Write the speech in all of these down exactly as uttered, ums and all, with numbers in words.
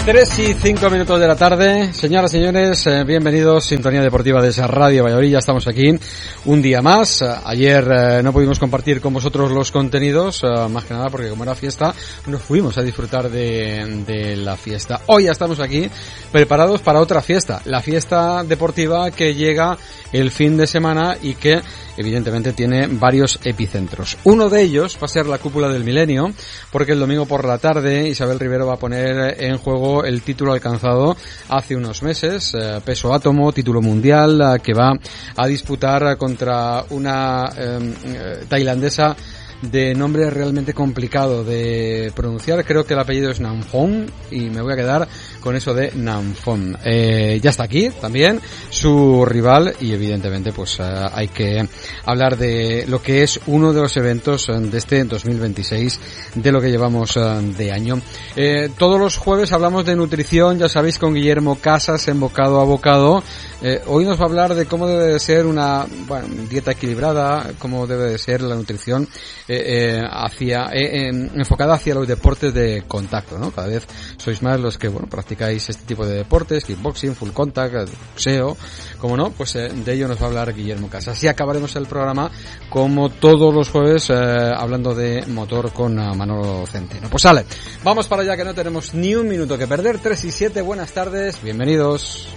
Tres y cinco minutos de la tarde. Señoras y señores, eh, bienvenidos. Sintonía Deportiva de esa Radio Valladolid. Ya estamos aquí un día más. Ayer eh, no pudimos compartir con vosotros los contenidos, eh, más que nada porque como era fiesta, no fuimos a disfrutar de, de la fiesta. Hoy ya estamos aquí preparados para otra fiesta. La fiesta deportiva que llega el fin de semana y que evidentemente tiene varios epicentros. Uno de ellos va a ser la Cúpula del Milenio, porque el domingo por la tarde Isabel Rivero va a poner en juego el título alcanzado hace unos meses, eh, peso átomo, título mundial, eh, que va a disputar contra una eh, tailandesa de nombre realmente complicado de pronunciar. Creo que el apellido es Namphong y me voy a quedar con eso de Namphong. Eh, ya está aquí también su rival y evidentemente pues uh, hay que hablar de lo que es uno de los eventos de este dos mil veintiséis, de lo que llevamos uh, de año. Eh, todos los jueves hablamos de nutrición, ya sabéis, con Guillermo Casas en Bocado a Bocado. Eh, hoy nos va a hablar de cómo debe de ser una bueno, dieta equilibrada, cómo debe de ser la nutrición eh, eh, hacia eh, eh, enfocada hacia los deportes de contacto, ¿no? Cada vez sois más los que bueno practicáis este tipo de deportes, kickboxing, full contact, boxeo, como no, pues eh, de ello nos va a hablar Guillermo Casas. Así acabaremos el programa como todos los jueves eh, hablando de motor con uh, Manolo Centeno. Pues sale, vamos para allá que no tenemos ni un minuto que perder. Tres y siete, buenas tardes, bienvenidos.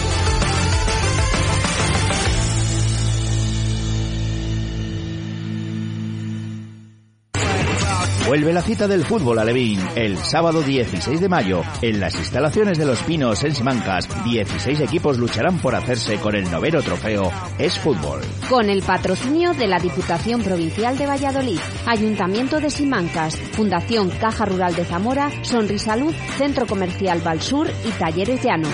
Vuelve la cita del fútbol alevín el sábado dieciséis de mayo en las instalaciones de Los Pinos en Simancas. dieciséis equipos lucharán por hacerse con el noveno trofeo Es Fútbol. Con el patrocinio de la Diputación Provincial de Valladolid, Ayuntamiento de Simancas, Fundación Caja Rural de Zamora, Sonrisalud, Centro Comercial Valsur y Talleres Llanos.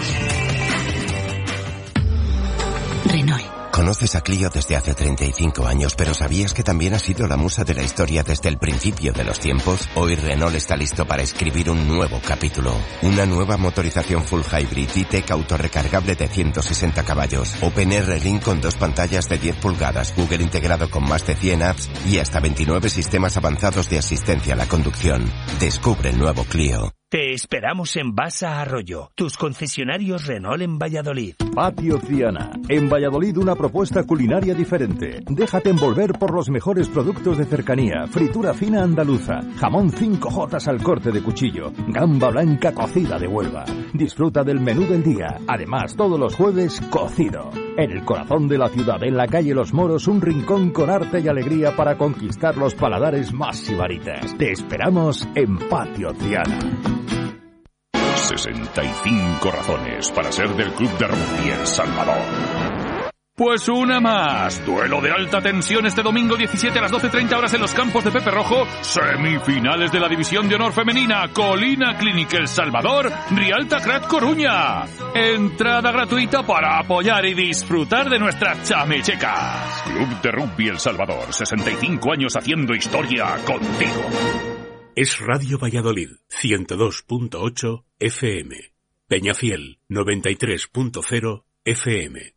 Renault. Conoces a Clio desde hace treinta y cinco años, pero ¿sabías que también ha sido la musa de la historia desde el principio de los tiempos? Hoy Renault está listo para escribir un nuevo capítulo. Una nueva motorización full hybrid E-Tech autorrecargable de ciento sesenta caballos. OpenR Link con dos pantallas de diez pulgadas, Google integrado con más de cien apps y hasta veintinueve sistemas avanzados de asistencia a la conducción. Descubre el nuevo Clio. Te esperamos en Basa Arroyo, tus concesionarios Renault en Valladolid. Patio Triana. En Valladolid una propuesta culinaria diferente. Déjate envolver por los mejores productos de cercanía. Fritura fina andaluza, jamón cinco jotas al corte de cuchillo, gamba blanca cocida de Huelva. Disfruta del menú del día. Además, todos los jueves, cocido. En el corazón de la ciudad, en la calle Los Moros, un rincón con arte y alegría para conquistar los paladares más sibaritas. Te esperamos en Patio Triana. sesenta y cinco razones para ser del Club de Rugby El Salvador. Pues una más. Duelo de alta tensión este domingo diecisiete a las doce treinta horas en los campos de Pepe Rojo. Semifinales de la División de Honor Femenina. Colina Clinic El Salvador, Rialta Crat Coruña. Entrada gratuita para apoyar y disfrutar de nuestras chamichecas. Club de Rugby El Salvador. sesenta y cinco años haciendo historia contigo. Es Radio Valladolid, ciento dos punto ocho F M. Peñafiel, noventa y tres punto cero F M.